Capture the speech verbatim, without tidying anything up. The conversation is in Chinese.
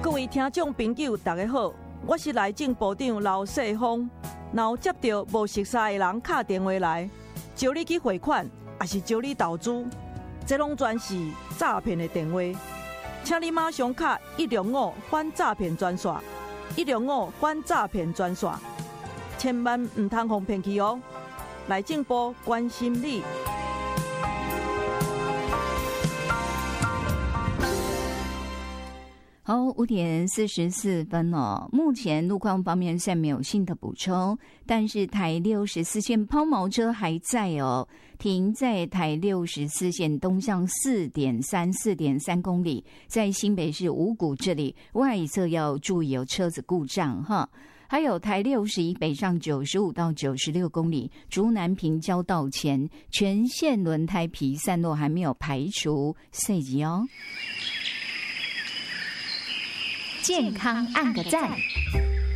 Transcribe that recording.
各位听众朋友，大家好，我是内政部长刘世芳。若有接到无熟悉的人打电话来，招你去汇款，还是招你投资，这拢全是诈骗的电话。请你马上卡一零五反诈骗专线，一零五反诈骗专线，千万唔通互骗去哦。内政部关心你。 好，五点四十四分哦。目前路况方面现在没有新的补充，但是台六十四线抛锚车还在哦，停在台六十四线东向四点三四点三公里，在新北市五股这里外侧要注意有车子故障哈。还有台六十一北上九十五到九十六公里，竹南平交道前全线轮胎皮散落还没有排除，细节哦。 健康按个赞。